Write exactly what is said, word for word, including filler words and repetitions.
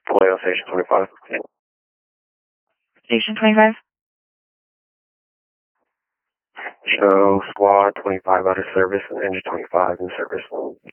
Toledo Station twenty-five. Station twenty-five? Show Squad twenty-five out of service and Engine twenty-five in service.